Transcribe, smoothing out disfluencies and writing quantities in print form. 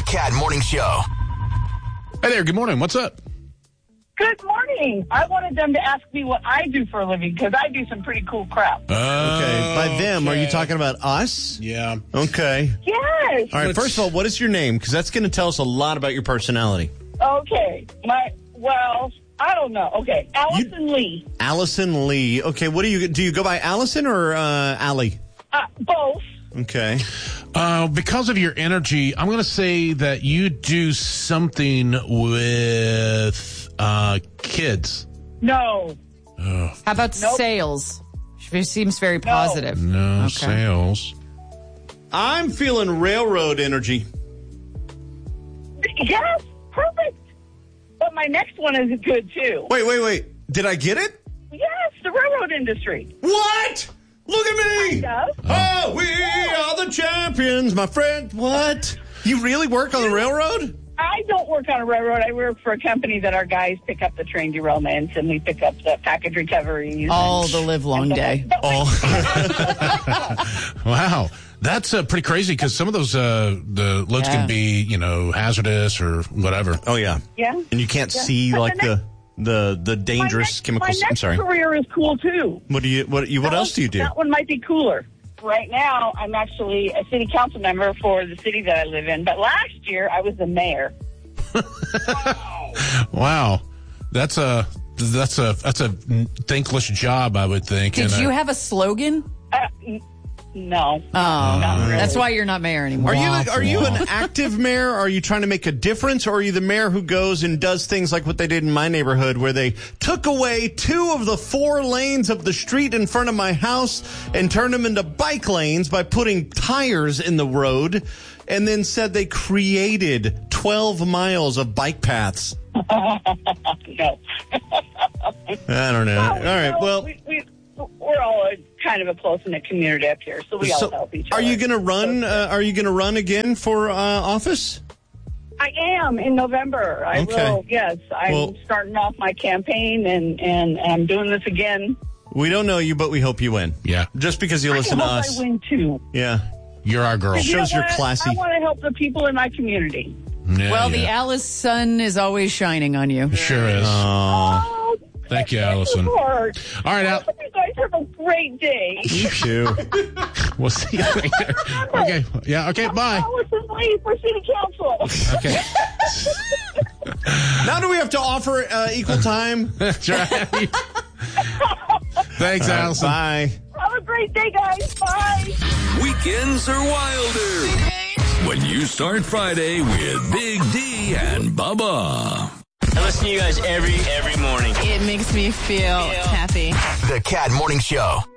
Cat Morning Show. Hey there, good morning. What's up? Good morning. I wanted them to ask me what I do for a living because I do some pretty cool crap. Okay. By them, are you talking about us? Yeah. Okay. Yes. All right. First of all, what is your name? Because that's going to tell us a lot about your personality. Okay. I don't know. Okay. Allison Lee. Allison Lee. Okay. What do you go by, Allison or Allie? Both. Okay. Because of your energy, I'm going to say that you do something with kids. No. How about sales? She seems very positive. No Okay. sales. I'm feeling railroad energy. Yes. Perfect. But my next one is good, too. Wait. Did I get it? Yes. The railroad industry. What? Look at me! Kind of. Oh, we are the champions, my friend. What? You really work on the railroad? I don't work on a railroad. I work for a company that our guys pick up the train derailments and we pick up the package recoveries. All the live long day. Wow. That's pretty crazy because some of those the loads can be, hazardous or whatever. Oh, yeah. Yeah. And you can't see, the dangerous chemicals. My I'm next sorry. career is cool, too. What else do you do? That one might be cooler. Right now, I'm actually a city council member for the city that I live in. But last year, I was the mayor. Wow. That's a thankless job, I would think. Did you have a slogan? No. Oh, not really. that's why you're not mayor anymore. Are you an active mayor? Are you trying to make a difference? Or are you the mayor who goes and does things like what they did in my neighborhood where they took away 2 of the 4 lanes of the street in front of my house and turned them into bike lanes by putting tires in the road and then said they created 12 miles of bike paths? No. I don't know. All right, well... We're all kind of a close-knit community up here, so we all help each other. Are you going to run? Are you going to run again for office? I am in November. I will. Yes, I'm starting off my campaign, and I'm doing this again. We don't know you, but we hope you win. Yeah, just because you listen to us. I win too. Yeah, you're our girl. Shows you're classy. I want to help the people in my community. Yeah, the Alice sun is always shining on you. Sure is. Thank you, Allison. All right, Al. You guys have a great day. You too. We'll see you later. Okay. Yeah. Okay. Bye. Allison Lee for City Council. Okay. Now do we have to offer equal time? That's right. Thanks, Allison. Bye. Have a great day, guys. Bye. Weekends are wilder when you start Friday with Big D and Bubba. I listen to you guys every morning. It makes me feel happy. The Cat Morning Show.